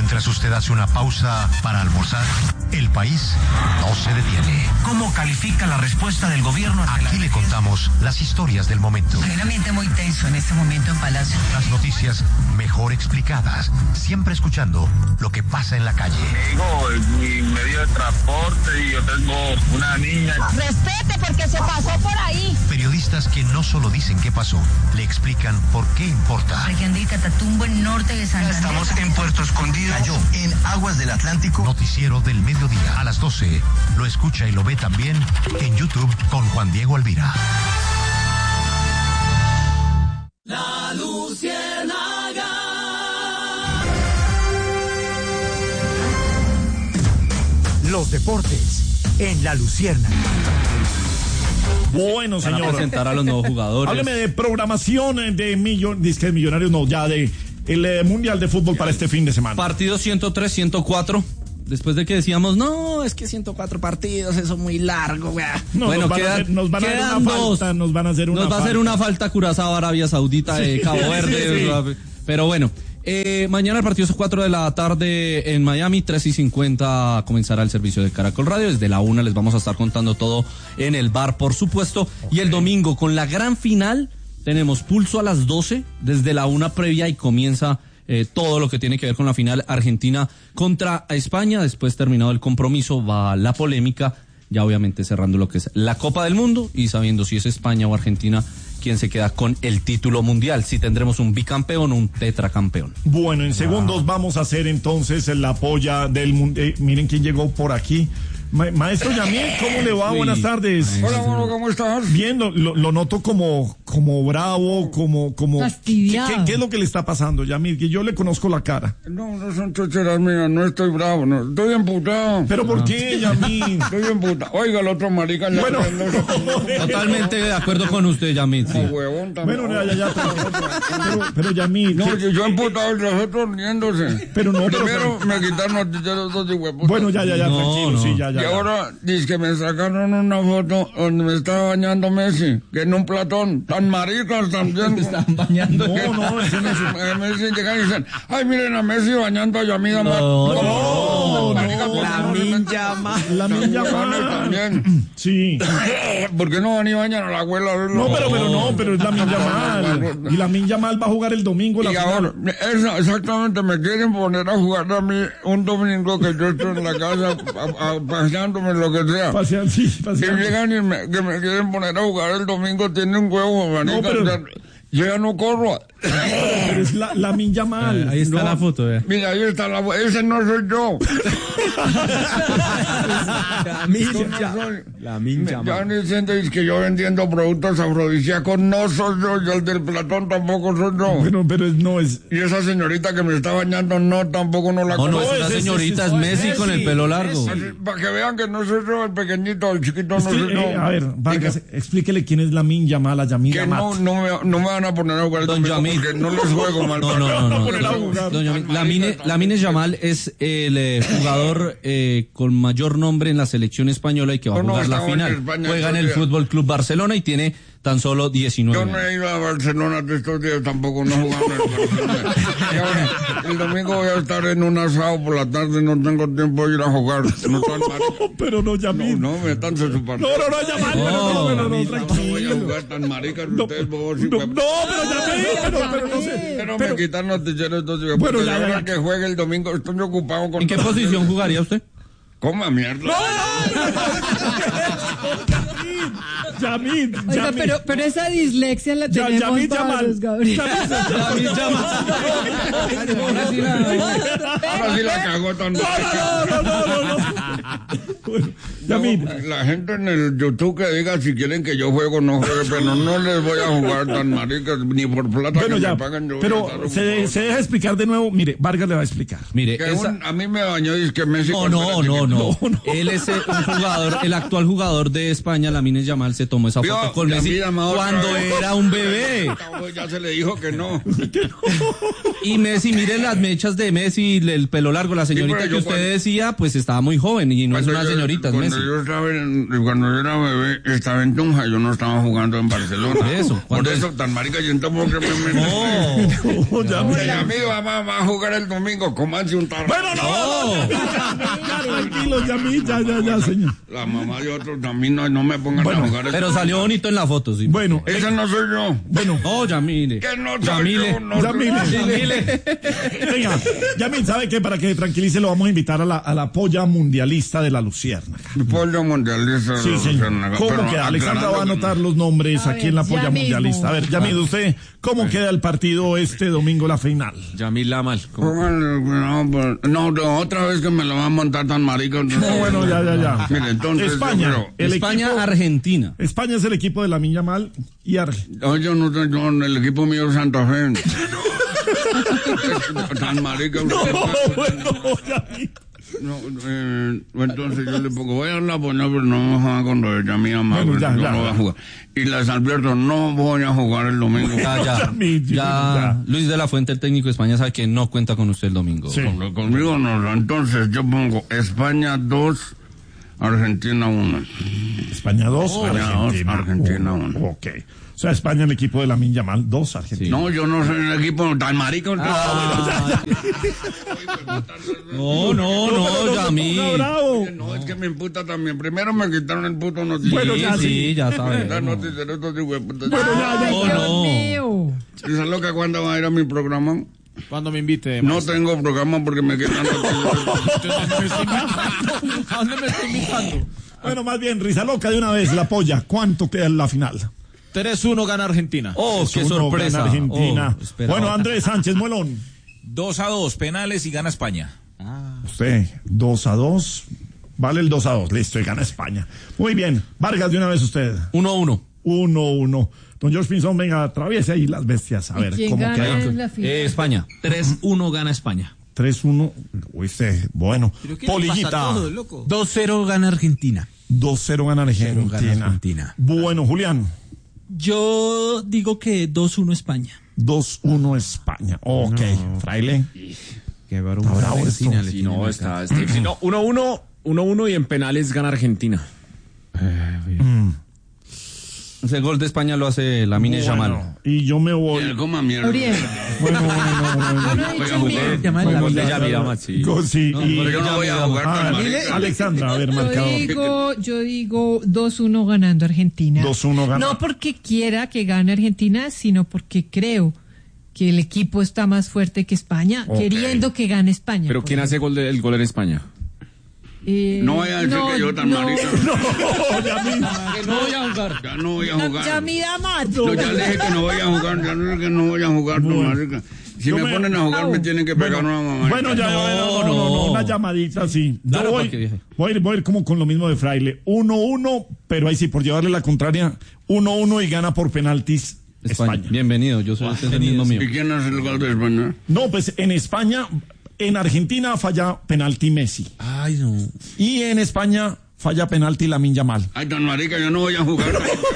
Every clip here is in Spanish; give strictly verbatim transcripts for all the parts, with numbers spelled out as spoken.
Mientras usted hace una pausa para almorzar, el país no se detiene. ¿Cómo califica la respuesta del gobierno? Aquí le contamos las historias del momento. Hay un ambiente muy tenso en este momento en Palacio. Las noticias mejor explicadas, siempre escuchando lo que pasa en la calle. Mi hijo es mi medio de transporte y yo tengo una niña. Respete porque se pasó por ahí. Periodistas que no solo dicen qué pasó, le explican por qué importa. Región de Catatumbo, en norte de Santander. Estamos en Puerto Escondido. Cayó en aguas del Atlántico. Noticiero del mediodía a las doce. Lo escucha y lo ve también en YouTube con Juan Diego Alvira. La Luciérnaga. Los deportes en La Luciérnaga. Bueno, señor. Para presentar a los nuevos jugadores. Hábleme de programación de millon, disque millonarios, no, ya de el eh, Mundial de Fútbol para este fin de semana. Partido ciento tres, ciento cuatro. Después de que decíamos, no, es que ciento cuatro partidos, eso es muy largo, güey. No, bueno, nos van quedan, a hacer, nos van a hacer una dos. falta, nos van a hacer una Nos va falta. a hacer una falta Curazao, Arabia Saudita, sí, eh, Cabo Verde. Sí, sí. Pero bueno, eh, mañana el partido es cuatro de la tarde en Miami, tres y cincuenta comenzará el servicio de Caracol Radio. Desde la una les vamos a estar contando todo en el bar, por supuesto. Okay. Y el domingo, con la gran final, tenemos pulso a las doce, desde la una previa y comienza Eh, todo lo que tiene que ver con la final Argentina contra España. Después, terminado el compromiso, va la polémica, ya obviamente cerrando lo que es la Copa del Mundo y sabiendo si es España o Argentina quien se queda con el título mundial, si tendremos un bicampeón o un tetracampeón. Bueno, en segundos wow. vamos a hacer entonces la polla del mundo. Eh, miren quién llegó por aquí. Ma- Maestro Yamil, ¿cómo le va? Sí. Buenas tardes. Hola, bueno, ¿cómo estás? Bien, lo, lo, lo noto como, como bravo, como, como. Fastidiado. ¿Qué, qué, ¿Qué es lo que le está pasando, Yamil? Que yo le conozco la cara. No, no son chocheras mías, no estoy bravo, no, estoy emputado. ¿Pero por qué, Yamil? Estoy emputado. Oiga, el otro marica. Ya bueno, no, totalmente de acuerdo con usted, Yamil. Sí. No, huevón, bueno, ya, ya, ya. Pero, pero Yamil. No, ¿qué? yo emputado y los otros riéndose. Pero no, Primero pero, me quitaron los ticheros dos de huevos. Bueno, ya, ya, ya, no, tranquilo, no. sí, ya, ya. Y ya. ahora dice que me sacaron una foto donde me estaba bañando Messi, que en un platón, tan maricas también. ¿Te están bañando? No, no, ese no es. Messi llegan y dicen, ay, miren a Messi bañando a Yamil Amat. No, no, no, Lamin Yamal. Lamin Yamal también. Sí. ¿Por qué no van y bañan a la abuela? No, pero, pero no, pero es Lamin Yamal. Y Lamin Yamal va a jugar el domingo la y final. ahora, eso, exactamente, me quieren poner a jugar a mí un domingo que yo estoy en la casa a, a, paseándome lo que sea. Pasean, sí, pasean. Y llegan y me, que me quieren poner a jugar el domingo, tiene un huevo, manica. No, pero... o sea, yo ya no corro. Pero es la, Lamin Yamal. Ahí está no, la foto, eh. Mira, ahí está la foto. Ese no soy yo. Lamin Yamal. Ya me diciendo que yo vendiendo productos afrodisíacos, no soy yo. Y el del Platón tampoco soy yo. Bueno, pero es, no es. Y esa señorita que me está bañando, no, tampoco no la no, conozco. No, es una señorita, es, es, es Messi, Messi con el pelo largo. Messi. Para que vean que no soy yo, el pequeñito, el chiquito es no que, soy yo. Eh, a ver, Vargas, que, explíquele quién es Lamin Yamal a Yamil Que Amat. no, no, me, no me van a poner a jugar el Don domingo porque no les juego mal. No, no, no. no, no, no, no Lamine, Lamine Yamal es el eh, jugador eh, con mayor nombre en la selección española y que va a jugar no, la final. En España, juega en el Fútbol Club Barcelona y tiene tan solo diecinueve Yo no he ido a Barcelona de estos días, tampoco no he jugado en el Barcelona. Y ahora, el domingo voy a estar en un asado por la tarde, no tengo tiempo de ir a jugar. No, no pero no, Yamil. No, no, metanse su partido. No, no, no, Yamal, no, no, no, no, no, tranquilo. No voy a jugar tan maricas no, ustedes, vos. No, no, pero Yamil, pero, pero no sé. Pero, pero me quitan los ticheros dos días. Bueno, ya, ya, ya. ya. Que juegue el domingo, estoy ocupado con... ¿En qué posición jugaría usted? Coma mierda. No, no, no. Yamil, Oiga, Yamil. pero, pero esa dislexia la tenemos Yamil para Yamal. los Gabriel. Yamil Yamal. Ahora sí la cagó tan No, no, no, no, no. Bueno, Yamil. La gente en el YouTube que diga si quieren que yo juego o no juegue, pero no les voy a jugar tan maricas ni por plata bueno, que ya, me pagan. Yo pero se, se deja explicar de nuevo. Mire, Vargas le va a explicar. Mire, que esa... un, a mí me bañó y es que Messi... No, no, no, no, no. Él es el, un jugador, el actual jugador de España, Lamine Yamal, se tomó esa foto con Messi cuando era un bebé. Ya se le dijo que no. Y Messi, miren las mechas de Messi, el pelo largo, la señorita sí, que usted cuando, decía, pues estaba muy joven y no es una yo señoritas, cuando Messi. yo estaba en, cuando yo era bebé, estaba en Tunja, yo no estaba jugando en Barcelona. Eso, Por ¿cuándo eso, es? tan marica, yo entonces, ¿por qué me meto? No, ya Mi mira. amigo va, va- va a jugar el domingo, comanse un tarro. Bueno, no, no, ya, tranquilo, ya, mi, ya, ya, ya, señor. La mamá de otros también no, no me pongan Bueno, a jugar. Pero esto. salió bonito en la foto, sí. Bueno, Ese no soy yo. bueno. No, Yamile. Que no soy Yamile. yo, no Ya, soy mire, yo. Yamile. Venga, Yamil, ¿sabe qué? Para que tranquilice, lo vamos a invitar a la, a la polla mundialista de la Luciérnaga. Pollo mundialista. Sí, señor. ¿Cómo queda? Alexandra va a anotar los nombres A aquí ver, en la ya polla mismo. mundialista. A ver, Yamil, usted, ¿cómo queda el partido este domingo, la final? Yamil Lamal. ¿cómo? No, pues, no, no, otra vez que me lo va a montar tan marica. No, bueno, ya, ya, ya. Mire, entonces, España, yo creo- el España, equipo- Argentina. España es el equipo de la Miña Mal y Argentina. No, yo no tengo, el equipo mío es Santa Fe. Tan marica usted. bueno, Yamil. No, eh, entonces yo le pongo, voy a la poner, pero no vamos a jugar con lo de Yamil Amado, Bueno, ya, yo ya, no voy ya. a jugar. Y les advierto, no voy a jugar el domingo. Ya, ya. Yamil, Ya, ya. Luis de la Fuente, el técnico de España, sabe que no cuenta con usted el domingo. Sí. Con- Conmigo no, entonces yo pongo España dos, Argentina uno. España dos, España dos, Argentina, Argentina uno. uno. Ok. O sea, España el equipo de la Miña Mal, dos, Argentina. No, yo no soy el equipo tan marica. Ah, no, no, pero no, se ponga Yamil. bravo. No, es que me imputa también. Primero me quitaron el puto noticiero. Bueno, Sí, ya, sí. sí, ya La sabe. noticiero, estos hijos de puta. Bueno, ya, ya, Ay, No, Dios no. mío. ¿Y sabes lo que cuándo va a ir a mi programa? Cuando me invite. No tengo programa porque me quitan noticiero. ¿A dónde me estoy invitando? Bueno, más bien, risa loca de una vez, la polla. ¿Cuánto queda en la final? tres uno gana Argentina. Oh, qué Uno sorpresa. gana Argentina. Oh, esperaba. Bueno, Andrés Sánchez Muelón. dos a dos, penales y gana España. Usted, dos a dos. Vale el dos a dos. Listo, y gana España. Muy bien. Vargas, de una vez usted. uno uno. uno uno. Don George Pinzón, venga, atraviese ahí las bestias. A ¿Y ver quién cómo gana queda. en la final? Eh, España. tres uno gana España. tres uno. Uy, usted, bueno. Polillita. dos cero gana Argentina. dos cero gana Argentina. gana Argentina. Bueno, Julián. Yo digo que dos uno España. dos uno España. Ok. Fraile. Qué barón. Está bravo esto. Sí, no, está, está difícil. No, uno uno, uno uno y en penales gana Argentina. Ese gol de España lo hace Lamine Yamal. Bueno, y yo me voy. Que coma mierda. Uriel. Bueno, bueno, bueno, Yo bueno. no he dicho Oiga, el usted- mío. Llamal, Bueno, Lamine. ya, Yamal, ya, Yamal, sí. Go- sí, No, y- pero Yo no voy a jugar Ah, tan marica. Alexandra, a ver, Yo marcador. digo, yo digo dos uno ganando Argentina. dos uno gana. No porque quiera que gane Argentina, sino porque creo que el equipo está más fuerte que España, Ok. queriendo que gane España. Pero ¿quién hace gol de- el gol en España? Eh, No voy a decir que yo tan no. marica. No, ya vi. Que no voy a jugar. Ya no voy a Ya, jugar. ya mira más. Yo ya le dije que no voy a jugar, ya le dije que no voy a jugar, no, marica. Si Yo me me- ponen a jugar, me tienen que pegar una mamá. Bueno, ya, No, no, no, no, no. una llamadita así. Yo Claro, voy, porque dije. voy, a ir, voy a ir como con lo mismo de Fraile. uno uno, pero ahí sí, por llevarle la contraria, uno uno y gana por penaltis España. España. Bienvenido, yo soy este es el mismo mío. ¿Y quién hace el gol de España? No, pues en España, en Argentina falla penalti Messi. Ay, no. Y en España falla penalti Lamine Yamal. Ay, tan marica, yo no voy a jugar.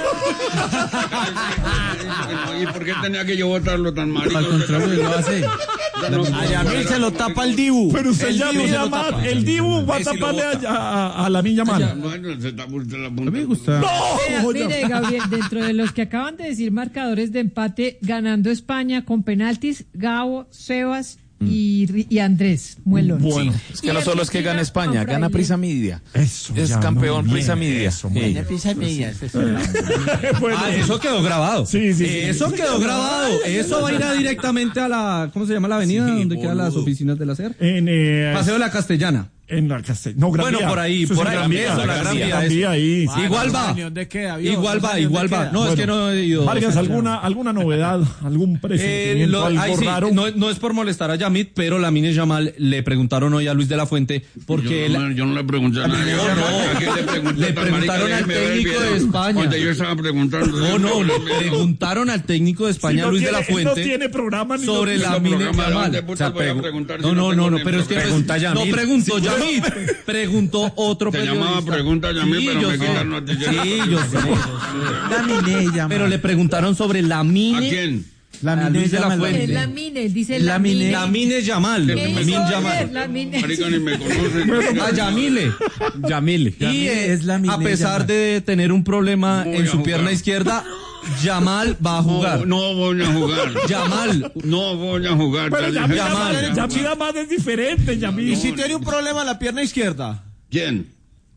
¿Y por qué tenía que yo votarlo tan marica? Al contrario, lo hace. Ya no- A Yamil se lo tapa el Dibu. Pero usted El ya Dibu se mira lo más, tapa. el Dibu va a Messi lo taparle bota. a, a, a Lamine Yamal. Bueno, se tapa usted la punta. A mí me gusta. Vea, No, mire, ya. Gabriel, dentro de los que acaban de decir marcadores de empate, ganando España con penaltis, Gabo, Sebas y, y Andrés Muelón. Bueno. Es que no solo es que gana España, gana Prisa Media. Eso. Es ya, campeón muy Prisa bien, Media. eso, muy Sí. bien. Bueno, Ah, eso quedó grabado. Sí, sí, sí. Eso quedó grabado. Eso va a ir a directamente a la, ¿cómo se llama la avenida? donde quedan las oficinas de la S E R. En, eh, Paseo de la Castellana. en la Castell- no, Gran Bueno, Vía. por ahí, Eso es por en ahí, Gran Vía, eso, la la Gran Vía, Gran eso. Vía ahí. Sí, igual va. ¿Dónde queda? ¿Vio? Igual va, ¿Dónde igual queda? va. No, es que no he ido. Vargas, ¿alguna, alguna novedad? ¿Algún Eh, presentimiento? lo- algo ahí sí, raro? no, no es por molestar a Yamit, pero Lamine Yamal le preguntaron hoy a Luis de la Fuente porque yo, él- no, yo no le pregunté a nadie. No, no. ¿A quién le pregunté? Le Tan preguntaron marica, al déjeme ver el técnico de video. España. Cuando yo estaba preguntando. No, no, le preguntaron al técnico de España, Si no Luis tiene- de la él Fuente, no tiene programa ni sobre no- la Ese Lamine programa, Yamal. ¿dónde putas voy a preguntar no, si no, no no, tengo no, ni pero es que Pregunta no Yamil. preguntó Yamil, preguntó otro Te periodista. llamaba pregunta Yamil, Sí, pero yo me sé. quitan noticias. Sí, yo sé. Lamine Yamal. Pero le preguntaron sobre ¿A Lamine. quién? Luis de la Fuente. Es la mine, él dice La la mine. mine. La mine Yamal. ¿Qué Min hizo Yamal. ayer? La mine. Marica, ni me conocen. Ah, Yamile. Yamile. Y eh, es la mine a pesar Yamal. de tener un problema Voy en a su jugar. pierna izquierda, Yamal va a jugar. No, no voy a jugar. Yamal. No voy a jugar. Pero ya Yamil dije. Amad, Yamil Amad es diferente, Yamil. ¿Y si tiene un problema en la pierna izquierda? ¿Quién?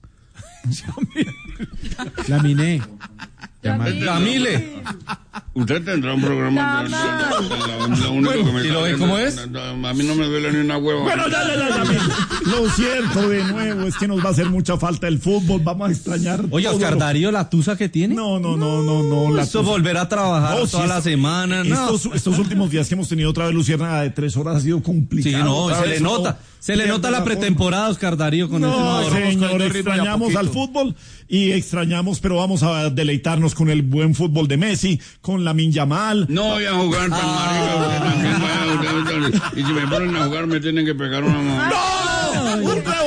La miné. Yamile. Usted tendrá un programa. de- de- de- de- Lo único que me ¿y lo ve sale- cómo es? A mí no me duele ni una hueva. Bueno, ya, ya, ya, Yamil. Lo cierto de nuevo es que nos va a hacer mucha falta el fútbol. Vamos a extrañar. Oye, todo Oscar lo- Darío, la tusa que tiene. No, no, no, no, no. la Esto cosa- volver a trabajar No, sí, toda la esto- semana. No. Estos, estos últimos días que hemos tenido otra vez Luciérnaga de tres horas ha sido Sí, complicado. no, Otra se vez le uno nota. Se le pierde nota la forma. pretemporada, Oscar Darío, con No, este nuevo- señor, extrañamos al fútbol y extrañamos, pero vamos a deleitarnos con el buen fútbol de Messi, con Lamine Yamal. No voy a jugar tan marica. Usted también vaya, usted- usted- Y si me ponen a jugar me tienen que pegar una mano. ¡No! Un